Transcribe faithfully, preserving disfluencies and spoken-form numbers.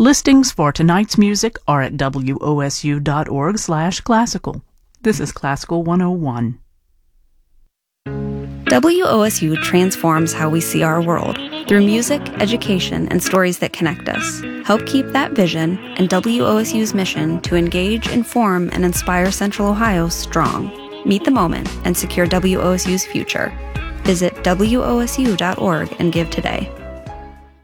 Listings for tonight's music are at wosu.org slash classical. This is Classical one oh one. W O S U transforms how we see our world through music, education, and stories that connect us. Help keep that vision and W O S U's mission to engage, inform, and inspire Central Ohio strong. Meet the moment and secure W O S U's future. Visit W O S U dot org and give today.